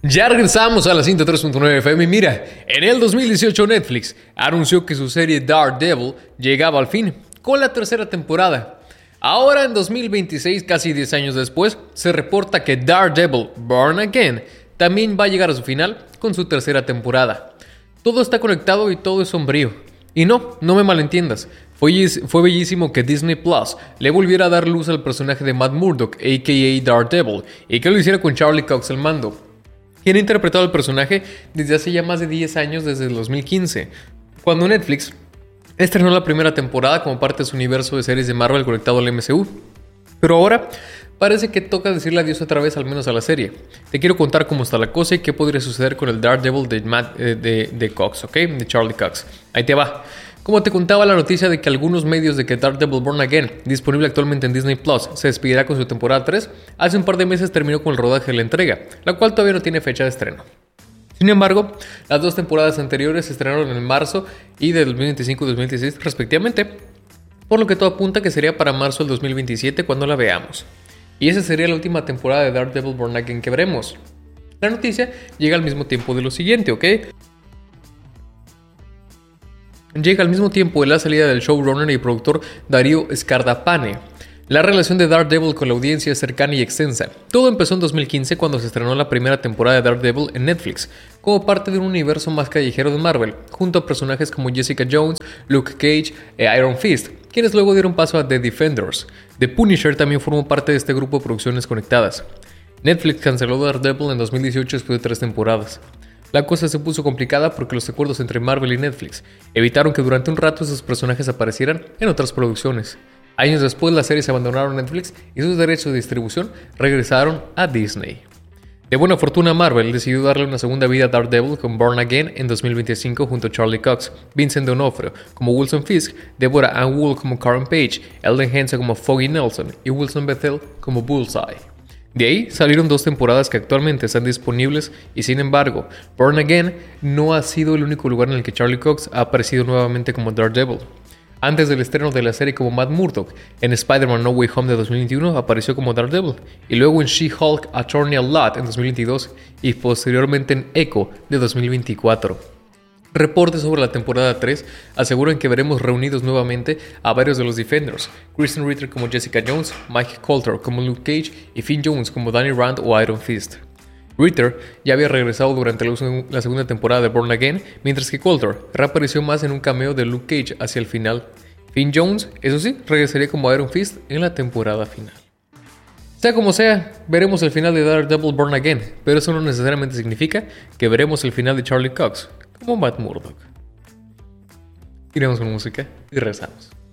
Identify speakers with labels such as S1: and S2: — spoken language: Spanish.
S1: Ya regresamos a la 103.9 FM y mira, en el 2018 Netflix anunció que su serie Daredevil llegaba al fin, con la tercera temporada. Ahora en 2026, casi 10 años después, se reporta que Daredevil Born Again también va a llegar a su final con su tercera temporada. Todo está conectado y todo es sombrío. Y no me malentiendas, fue bellísimo que Disney Plus le volviera a dar luz al personaje de Matt Murdock, a.k.a. Daredevil, y que lo hiciera con Charlie Cox al mando, quien ha interpretado al personaje desde hace ya más de 10 años, desde el 2015, cuando Netflix estrenó la primera temporada como parte de su universo de series de Marvel conectado al MCU. Pero ahora parece que toca decirle adiós otra vez, al menos a la serie. Te quiero contar cómo está la cosa y qué podría suceder con el Daredevil de Cox, ¿ok? De Charlie Cox. Ahí te va. Como te contaba la noticia de que algunos medios de que Daredevil Born Again, disponible actualmente en Disney Plus, se despedirá con su temporada 3, hace un par de meses terminó con el rodaje de la entrega, la cual todavía no tiene fecha de estreno. Sin embargo, las dos temporadas anteriores se estrenaron en marzo y de 2025 y 2016 respectivamente, por lo que todo apunta que sería para marzo del 2027 cuando la veamos. Y esa sería la última temporada de Daredevil Born Again que veremos. La noticia llega al mismo tiempo de lo siguiente, ¿ok? Llega al mismo tiempo de la salida del showrunner y productor Darío Scardapane. La relación de Daredevil con la audiencia es cercana y extensa. Todo empezó en 2015 cuando se estrenó la primera temporada de Daredevil en Netflix, como parte de un universo más callejero de Marvel, junto a personajes como Jessica Jones, Luke Cage e Iron Fist, quienes luego dieron paso a The Defenders. The Punisher también formó parte de este grupo de producciones conectadas. Netflix canceló Daredevil en 2018 después de 3 temporadas. La cosa se puso complicada porque los acuerdos entre Marvel y Netflix evitaron que durante un rato esos personajes aparecieran en otras producciones. Años después, las series abandonaron Netflix y sus derechos de distribución regresaron a Disney. De buena fortuna, Marvel decidió darle una segunda vida a Daredevil con Born Again en 2025 junto a Charlie Cox, Vincent D'Onofrio como Wilson Fisk, Deborah Ann Woll como Karen Page, Elden Henson como Foggy Nelson y Wilson Bethel como Bullseye. De ahí salieron 2 temporadas que actualmente están disponibles y sin embargo, Born Again no ha sido el único lugar en el que Charlie Cox ha aparecido nuevamente como Daredevil. Antes del estreno de la serie como Matt Murdock, en Spider-Man No Way Home de 2021 apareció como Daredevil, y luego en She-Hulk Attorney at Law en 2022 y posteriormente en Echo de 2024. Reportes sobre la temporada 3 aseguran que veremos reunidos nuevamente a varios de los Defenders, Kristen Ritter como Jessica Jones, Mike Colter como Luke Cage y Finn Jones como Danny Rand o Iron Fist. Ritter ya había regresado durante la segunda temporada de Born Again, mientras que Colter reapareció más en un cameo de Luke Cage hacia el final. Finn Jones, eso sí, regresaría como Iron Fist en la temporada final. Sea como sea, veremos el final de Daredevil Born Again, pero eso no necesariamente significa que veremos el final de Charlie Cox como Matt Murdock. Iremos con música y regresamos.